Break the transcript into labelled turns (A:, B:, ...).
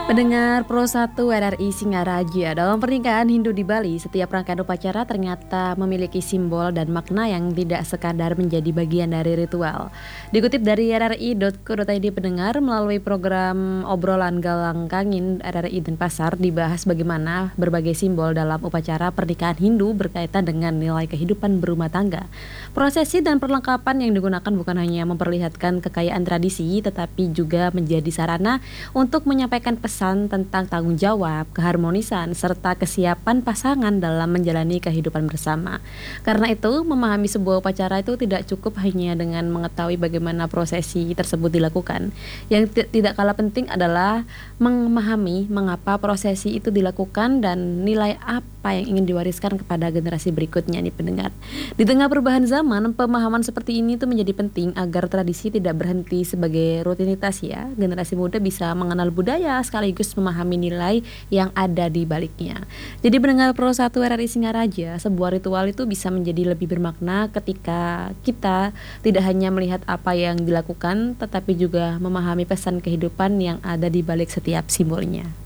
A: Pendengar Pro 1 RRI Singaraja, dalam pernikahan Hindu di Bali, setiap rangkaian upacara ternyata memiliki simbol dan makna yang tidak sekadar menjadi bagian dari ritual. Dikutip dari rri.co.id, pendengar, melalui program obrolan Galang Kangin RRI Denpasar dibahas bagaimana berbagai simbol dalam upacara pernikahan Hindu berkaitan dengan nilai kehidupan berumah tangga. Prosesi dan perlengkapan yang digunakan bukan hanya memperlihatkan kekayaan tradisi, tetapi juga menjadi sarana untuk menyampaikan pesan tentang tanggung jawab, keharmonisan, serta kesiapan pasangan dalam menjalani kehidupan bersama. Karena itu, memahami sebuah upacara itu tidak cukup hanya dengan mengetahui bagaimana prosesi tersebut dilakukan. Yang tidak kalah penting adalah memahami mengapa prosesi itu dilakukan dan nilai apa yang ingin diwariskan kepada generasi berikutnya nih pendengar. Di tengah perubahan zaman, pemahaman seperti ini tuh menjadi penting agar tradisi tidak berhenti sebagai rutinitas ya. Generasi muda bisa mengenal budaya sekaligus memahami nilai yang ada di baliknya. Jadi pendengar Pro 1 RRI Singaraja, sebuah ritual itu bisa menjadi lebih bermakna ketika kita tidak hanya melihat apa yang dilakukan, tetapi juga memahami pesan kehidupan yang ada di balik setiap simbolnya.